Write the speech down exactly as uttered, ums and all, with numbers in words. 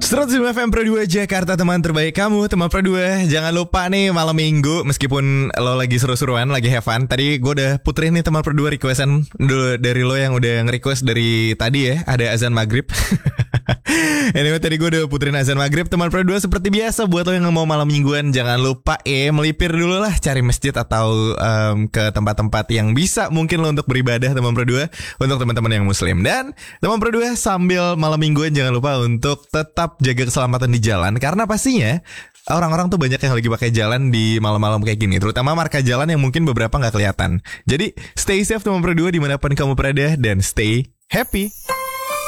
seratus lima F M Pro dua Jakarta, teman terbaik kamu. Teman Pro dua, jangan lupa nih malam minggu, meskipun lo lagi seru-seruan, lagi have fun. Tadi gue udah puterin nih teman Pro dua requestan dulu dari lo yang udah nge-request dari tadi ya. Ada azan maghrib. Anyway, tadi gue udah puterin azan maghrib. Teman Pro dua, seperti biasa buat lo yang mau malam mingguan, jangan lupa eh melipir dulu lah, cari masjid atau um, ke tempat-tempat yang bisa mungkin lo untuk beribadah, teman Pro dua, untuk teman-teman yang muslim. Dan teman Pro dua, sambil malam mingguan jangan lupa untuk tetap jaga keselamatan di jalan, karena pastinya orang-orang tuh banyak yang lagi pakai jalan di malam-malam kayak gini, terutama marka jalan yang mungkin beberapa nggak kelihatan. Jadi stay safe teman Pro dua dimanapun kamu berada, dan stay happy.